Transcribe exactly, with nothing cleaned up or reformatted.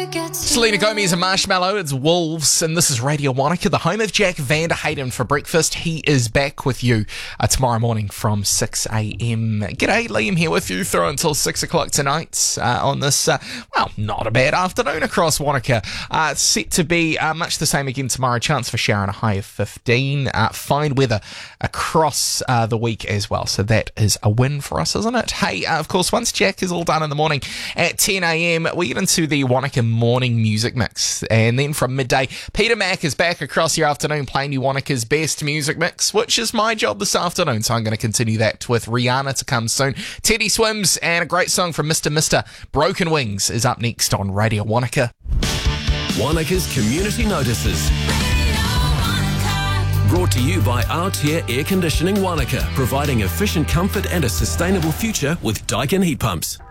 Selena Gomez and Marshmallow, it's Wolves, and this is Radio Wanaka, the home of Jack Vander Hayden for breakfast. He is back with you uh, tomorrow morning from six a.m. G'day, Liam here with you through until six o'clock tonight uh, on this, uh, well, not a bad afternoon across Wanaka. Uh, it's set to be uh, much the same again tomorrow. Chance for shower and a high of fifteen. Uh, fine weather across uh, the week as well, so that is a win for us, isn't it? Hey, uh, of course, once Jack is all done in the morning at ten a.m, we get into the Wanaka morning music mix, and then from midday, Peter Mack is back across your afternoon playing you Wanaka's best music mix, which is my job this afternoon, so I'm going to continue that with Rihanna to come soon. Teddy Swims and a great song from Mister Mister Broken Wings is up next on Radio Wanaka. Wanaka's Community Notices. Brought to you by Artier Air Conditioning Wanaka, providing efficient comfort and a sustainable future with Daikin heat pumps.